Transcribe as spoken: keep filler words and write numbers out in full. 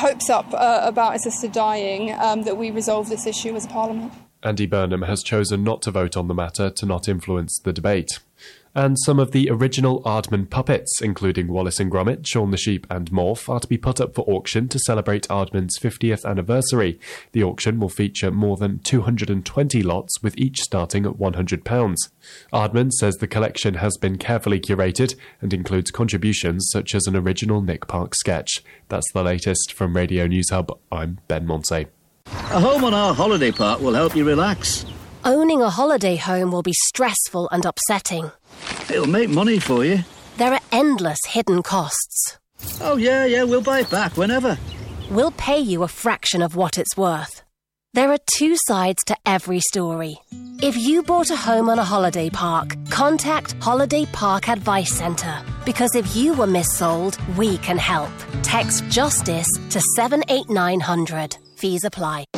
hopes up uh, about assisted dying, um, that we resolve this issue as a Parliament. Andy Burnham has chosen not to vote on the matter to not influence the debate. And some of the original Aardman puppets, including Wallace and Gromit, Shaun the Sheep and Morph, are to be put up for auction to celebrate Aardman's fiftieth anniversary. The auction will feature more than two hundred twenty lots, with each starting at one hundred pounds. Aardman says the collection has been carefully curated and includes contributions such as an original Nick Park sketch. That's the latest from Radio News Hub. I'm Ben Montse. A home on our holiday park will help you relax. Owning a holiday home will be stressful and upsetting. It'll make money for you. There are endless hidden costs. Oh, yeah, yeah, we'll buy it back whenever. We'll pay you a fraction of what it's worth. There are two sides to every story. If you bought a home on a holiday park, contact Holiday Park Advice Centre. Because if you were missold, we can help. Text JUSTICE to seven eight nine hundred. Fees apply.